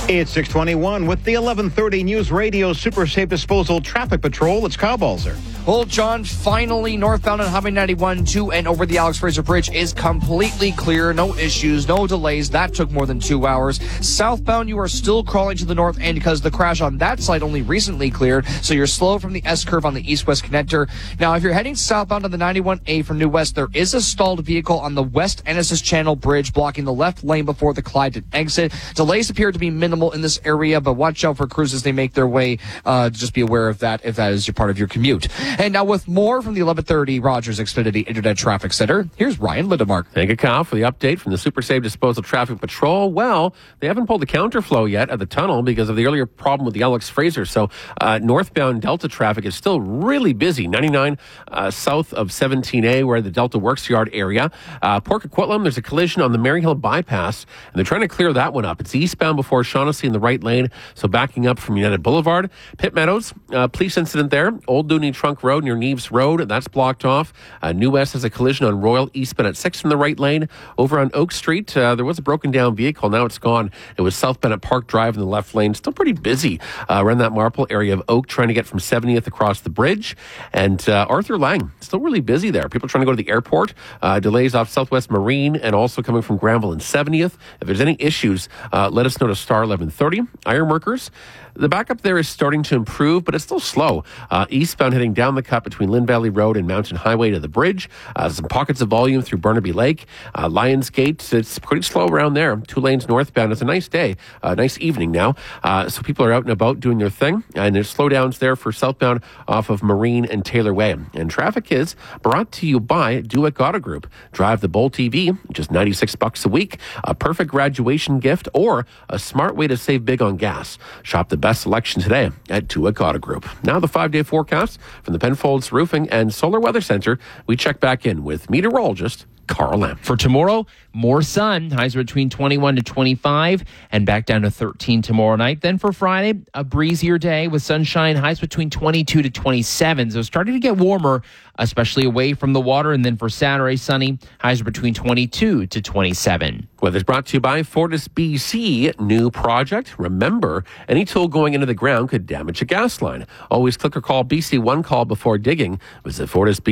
It's 6:21 with the 11:30 News Radio Super Safe Disposal Traffic Patrol. It's Kyle Balzer. Well, John, finally, northbound on Highway 91 to and over the Alex Fraser Bridge is completely clear. No issues, no delays. That took more than 2 hours. Southbound, you are still crawling to the north end because the crash on that side only recently cleared, so you're slow from the S-curve on the east-west connector. Now, if you're heading southbound on the 91A from New West, there is a stalled vehicle on the West Ennis Channel Bridge blocking the left lane before the Clydeton exit. Delays appear to be minimal in this area, but watch out for crews as they make their way. Just be aware of that if that is your part of your commute. And now with more from the 1130 Rogers Xfinity Internet Traffic Center, here's Ryan Lindemark. Thank you, Kyle, for the update from the Super Safe Disposal Traffic Patrol. Well, they haven't pulled the counterflow yet at the tunnel because of the earlier problem with the Alex Fraser. So northbound Delta traffic is still really busy. 99 south of 17A where the Delta Works Yard area. Port Coquitlam, there's a collision on the Maryhill bypass, and they're trying to clear that one up. It's eastbound before Shaughnessy in the right lane, so backing up from United Boulevard. Pitt Meadows, police incident there. Old Dooney Trunk Road near Neves Road, that's blocked off. New West has a collision on Royal eastbound at 6 from the right lane. Over on Oak Street, there was a broken down vehicle. Now it's gone. It was southbound at Park Drive in the left lane. Still pretty busy around that Marple area of Oak, trying to get from 70th across the bridge. And Arthur Lang, still really busy there. People trying to go to the airport. Delays off Southwest Marine and also coming from Granville and 70th. If there's any issues, let us know to star 1130. Ironworkers, the backup there is starting to improve, but it's still slow. Eastbound heading down the cut between Lynn Valley Road and Mountain Highway to the bridge. Some pockets of volume through Burnaby Lake. Lionsgate, it's pretty slow around there. 2 lanes northbound. It's a nice day, nice evening now. So people are out and about doing their thing. And there's slowdowns there for southbound off of Marine and Taylor Way. And traffic is brought to you by Dewitt Auto Group. Drive the Bolt TV, just $96 a week. A perfect graduation gift or a smart way to save big on gas. Shop the best selection today at Dewitt Auto Group. Now the 5-day forecast from the Penfolds Roofing and Solar Weather Center. We check back in with meteorologist Carl Lamb. For tomorrow, more sun. Highs are between 21 to 25 and back down to 13 tomorrow night. Then for Friday, a breezier day with sunshine. Highs between 22 to 27. So starting to get warmer, especially away from the water. And then for Saturday, sunny. Highs are between 22 to 27. Weather's brought to you by Fortis BC. New project. Remember, any tool going into the ground could damage a gas line. Always click or call BC One Call before digging. Visit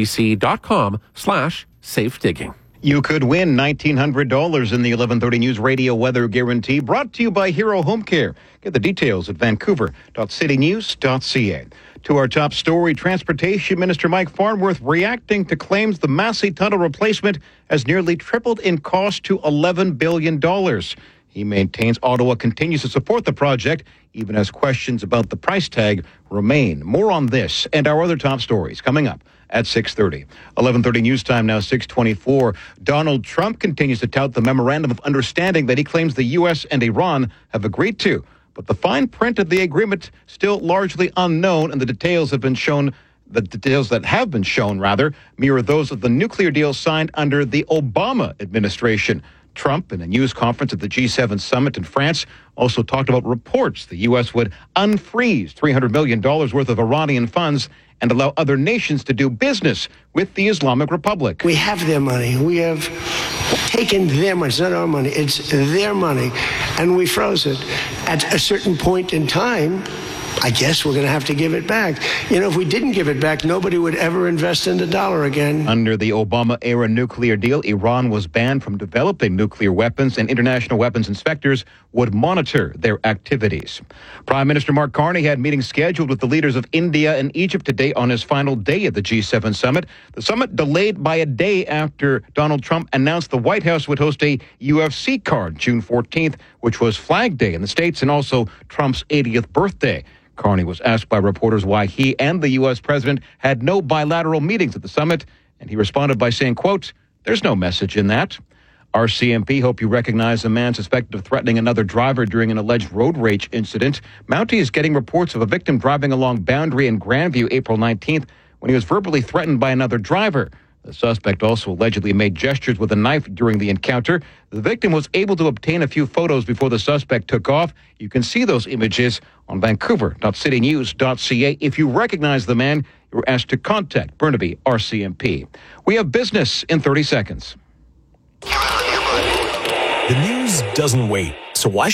fortisbc.com/safe digging. You could win $1,900 in the 1130 News Radio Weather Guarantee, brought to you by Hero Home Care. Get the details at vancouver.citynews.ca. To our top story, Transportation Minister Mike Farnworth reacting to claims the Massey Tunnel replacement has nearly tripled in cost to $11 billion. He maintains Ottawa continues to support the project, even as questions about the price tag remain. More on this and our other top stories coming up at 6:30. 11:30 news time now, 6:24. Donald Trump continues to tout the memorandum of understanding that he claims the U.S. and Iran have agreed to. But the fine print of the agreement still largely unknown, and the details that have been shown, mirror those of the nuclear deal signed under the Obama administration. Trump, in a news conference at the G7 summit in France, also talked about reports the U.S. would unfreeze $300 million worth of Iranian funds and allow other nations to do business with the Islamic Republic. We have their money. We have taken their money. It's not our money. It's their money. And we froze it. At a certain point in time, I guess we're going to have to give it back. You know, if we didn't give it back, nobody would ever invest in the dollar again. Under the Obama-era nuclear deal, Iran was banned from developing nuclear weapons, and international weapons inspectors would monitor their activities. Prime Minister Mark Carney had meetings scheduled with the leaders of India and Egypt today on his final day at the G7 summit. The summit delayed by a day after Donald Trump announced the White House would host a UFC card June 14th, which was Flag Day in the States and also Trump's 80th birthday. Carney was asked by reporters why he and the U.S. president had no bilateral meetings at the summit, and he responded by saying, quote, "There's no message in that." RCMP hope you recognize a man suspected of threatening another driver during an alleged road rage incident. Mountie is getting reports of a victim driving along Boundary in Grandview April 19th when he was verbally threatened by another driver. The suspect also allegedly made gestures with a knife during the encounter. The victim was able to obtain a few photos before the suspect took off. You can see those images on vancouver.citynews.ca. If you recognize the man, you're asked to contact Burnaby RCMP. We have business in 30 seconds. The news doesn't wait, so why